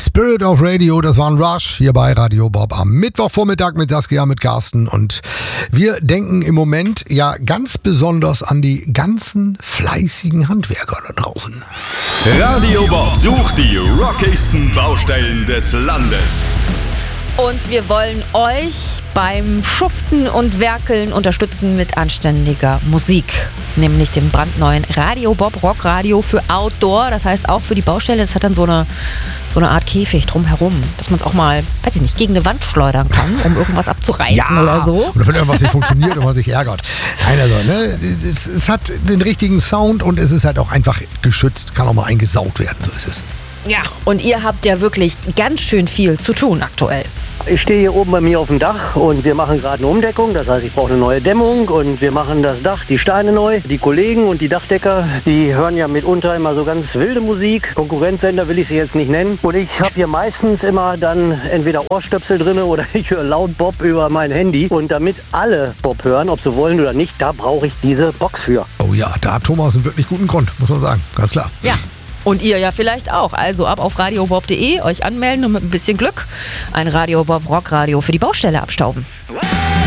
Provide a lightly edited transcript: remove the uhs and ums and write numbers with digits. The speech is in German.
Spirit of Radio, das war ein Rush hier bei Radio Bob am Mittwochvormittag mit Saskia, mit Carsten, und wir denken im Moment ja ganz besonders an die ganzen fleißigen Handwerker da draußen. Radio Bob sucht die rockigsten Baustellen des Landes. Und wir wollen euch beim Schuften und Werkeln unterstützen mit anständiger Musik. Nämlich dem brandneuen Radio Bob Rockradio für Outdoor. Das heißt auch für die Baustelle. Das hat dann so eine Art Käfig drumherum, dass man es auch mal, weiß ich nicht, gegen eine Wand schleudern kann, um irgendwas abzureißen oder so. Oder wenn irgendwas nicht funktioniert und man sich ärgert. Nein, also, ne, es hat den richtigen Sound und es ist halt auch einfach geschützt. Kann auch mal eingesaugt werden, so ist es. Ja, und ihr habt ja wirklich ganz schön viel zu tun aktuell. Ich stehe hier oben bei mir auf dem Dach und wir machen gerade eine Umdeckung. Das heißt, ich brauche eine neue Dämmung und wir machen das Dach, die Steine neu. Die Kollegen und die Dachdecker, die hören ja mitunter immer so ganz wilde Musik. Konkurrenzsender will ich sie jetzt nicht nennen. Und ich habe hier meistens immer dann entweder Ohrstöpsel drin oder ich höre laut Bob über mein Handy. Und damit alle Bob hören, ob sie wollen oder nicht, da brauche ich diese Box für. Oh ja, da hat Thomas einen wirklich guten Grund, muss man sagen. Ganz klar. Ja. Und ihr ja vielleicht auch. Also ab auf radiobob.de, euch anmelden und mit ein bisschen Glück ein Radio Bob Rockradio für die Baustelle abstauben.